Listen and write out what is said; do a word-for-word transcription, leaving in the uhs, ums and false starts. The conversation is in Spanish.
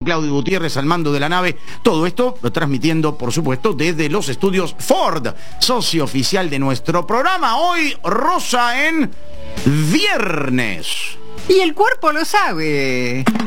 Claudio Gutiérrez al mando de la nave. Todo esto transmitiendo, por supuesto, desde los estudios Ford, socio oficial de nuestro programa. Hoy, Rosa, en viernes. Y el cuerpo lo sabe.